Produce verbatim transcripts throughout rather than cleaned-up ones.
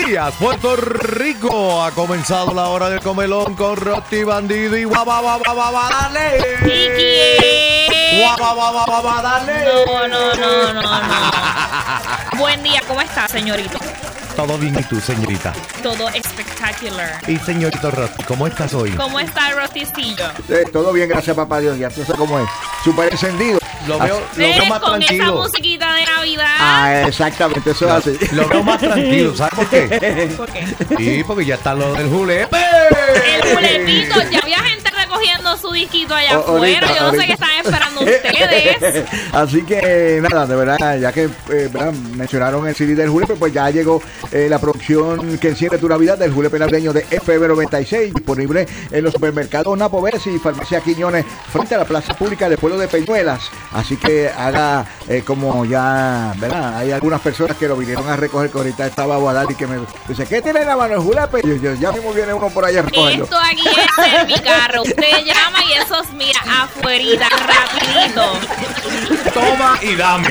días, Puerto Rico. Ha comenzado la hora del comelón con Rotti Bandido y guapa, guapa, guapa, dale. Guapa, guapa, guapa, dale. No, no, no, no, no. Buen día, ¿cómo está, señorito? Todo bien, ¿y tú, señorita? Todo espectacular. Y señorito Rotti, ¿cómo estás hoy? ¿Cómo está el Rotticillo? Eh, todo bien, gracias papá Dios, ya tú sabes cómo es. Súper encendido. Lo veo, lo ¿Ves? veo más Con tranquilo. esa musiquita de Navidad. Ah, exactamente, eso es así. Lo veo más tranquilo, ¿sabes por qué? ¿Por qué? Sí, porque ya está lo del julepe. El julepito, ya había gente recogiendo su disquito allá O- afuera. ahorita, Yo no sé ahorita. qué están esperando ustedes. Así que nada, de verdad, ya que eh, ¿verdad? mencionaron el C D del Julepe, pues ya llegó eh, la producción que enciende tu Navidad del Julepe navideño de F M noventa y seis, disponible en los supermercados Napo Besi y Farmacia Quiñones frente a la plaza pública del pueblo de Peñuelas. Así que haga eh, como ya, ¿verdad? Hay algunas personas que lo vinieron a recoger, que ahorita estaba Guadalí, que me dice, ¿qué tiene en la mano el Julepe? Y yo, yo, ya mismo viene uno por allá a recogerlo. Esto aquí es en mi carro. Usted llama y eso es, mira, afuerita, rapidito. Toma y dame.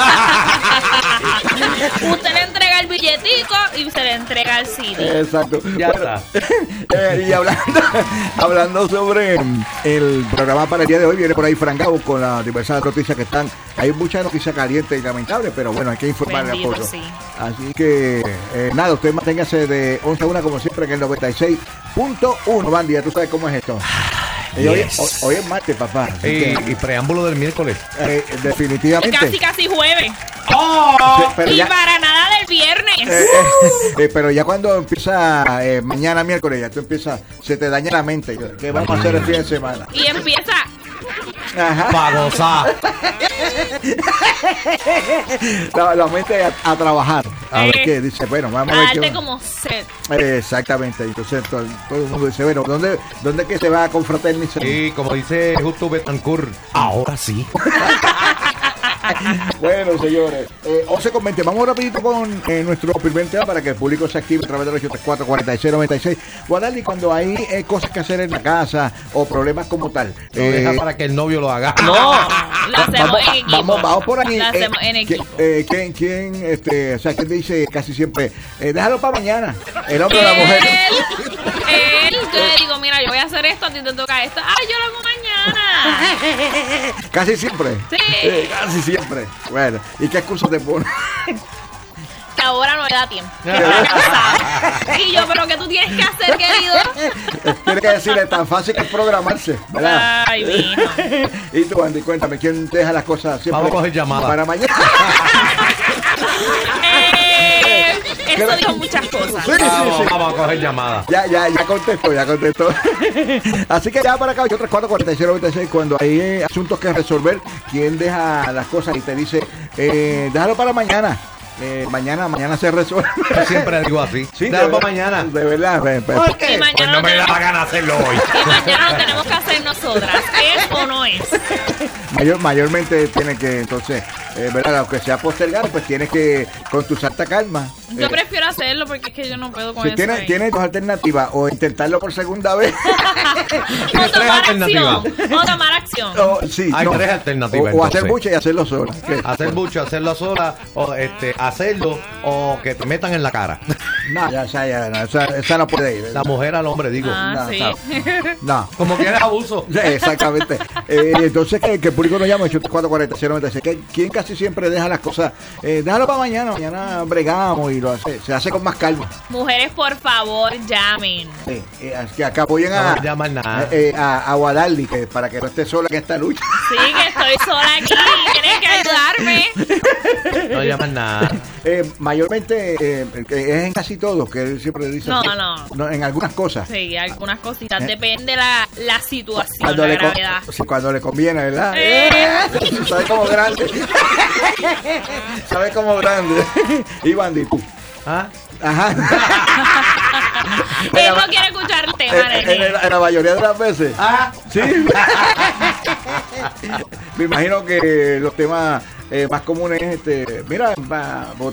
Usted le entrega el billetico y usted le entrega el C D. Exacto. Ya Bueno, está. eh, y hablando, hablando sobre el programa para el día de hoy, viene por ahí Fran Gabo con las diversas noticias que están. Hay muchas noticias calientes y lamentables, pero bueno, hay que informarle a Bendito, poco. sí. Así que, eh, nada, usted manténgase de once a una como siempre en el noventa y seis punto uno. Bandy, ya tú sabes cómo es esto. Y hoy, Yes. hoy, hoy es martes, papá. Así Y, que, y preámbulo del miércoles. eh, definitivamente. Casi, casi jueves. Sí, pero Y ya- para nada del viernes. Eh, eh, eh, pero ya cuando empieza eh, mañana miércoles, ya tú empiezas, se te daña la mente. ¿Qué vamos a hacer el fin de semana? Y empieza Ajá. Pa' gozar. La, la mente a, a trabajar. A ver Eh, qué dice. Bueno, vamos a a ver qué darte va. como sed. Eh, exactamente. Entonces todo, todo el mundo dice, bueno, ¿dónde, dónde es que se va a confraternizar? Y como dice Justo Betancourt, ahora sí. Bueno, señores, eh, once con veinte. Vamos rapidito con eh, nuestro primer tema para que el público se active a través del ocho tres cuatro, cuatro seis noventa y seis. Guadalí, cuando hay eh, cosas que hacer en la casa o problemas como tal. No eh, deja para que el novio lo haga. No, lo hacemos vamos, en equipo. Vamos, vamos por aquí. Lo hacemos en Eh, equipo. que- eh, ¿quién, quién, este, o sea, quién dice casi siempre, eh, déjalo para mañana? El hombre o la mujer. Él, él, yo le digo, mira, yo voy a hacer esto, a ti te toca esto. Ay, yo lo hago mañana. Casi siempre. Sí. Eh, casi siempre. Bueno, ¿y qué excusa te pone? Que ahora no le da tiempo. Está cansado. Y yo, pero ¿qué tú tienes que hacer, querido? Tiene que decirle tan fácil que es programarse, ¿verdad? Ay, mijo. Y tú, Andy, cuéntame, ¿quién deja las cosas siempre Vamos a coger llamada. para mañana? Eh, eso dijo muchas cosas. Sí, sí, Vamos, sí. vamos a coger llamada. Ya, ya, ya contestó, ya contestó. Así que ya para acá, ocho tres cuatro, cuatro seis noventa y seis, cuando hay eh, asuntos que resolver, ¿quién deja las cosas y te dice, eh, déjalo para mañana? Eh, mañana, mañana se resuelve. Yo siempre digo así. Sí, Déjalo de para ver- mañana. De verdad. ve- ve- ¿Por qué? Y mañana Pues no me da tenemos- la gana hacerlo hoy. Y mañana lo tenemos que hacer nosotras. ¿Es o no es? Mayor, mayormente tiene que, entonces, eh, ¿verdad? Aunque sea postergado, pues tienes que, con tu santa calma. Yo eh, prefiero hacerlo porque es que yo no puedo con si eso. tienes, ahí. tienes dos alternativas, o intentarlo por segunda vez. O Tienes tres tomar acción. alternativas. O tomar acción. o, sí, Hay no. tres alternativas, O, o hacer entonces. mucho y hacerlo sola. ¿Qué? Hacer mucho, hacerlo sola, o este, hacerlo, o que te metan en la cara. No, ya, ya, ya, no, esa, esa no puede ir. La mujer al hombre, digo. Ah, no, sí. No. Como que eres abuso. Sí, exactamente. Eh, entonces, que, que el público nos llama ocho tres cuatro, cuatro seis noventa y seis. Que ¿quién casi siempre deja las cosas? Eh, déjalo para mañana. Mañana bregamos y lo hace. Se hace con más calma. Mujeres, por favor, llamen. Sí, eh, es que acá apoyen No a, me llaman nada. eh, eh, a, a Guadaldi, que para que no esté sola en esta lucha. Sí, que estoy sola aquí. Tienes que ayudarme. No llaman nada. Eh, mayormente eh, que es en casi todo, que él siempre dice. No, que- no. En algunas cosas. Sí, algunas cositas. Depende la, la situación, Cuando la le, con- gravedad. sí, cuando le conviene, ¿verdad? Eh. Sabe como grande. Sabe como grande. Y Bandy, tú. ¿Ah? Ajá. Él no quiere escuchar el tema, En, en- nene. en la mayoría de las veces. ¿Ah? Sí. Me imagino que los temas eh, más comunes es este, mira, va, bot-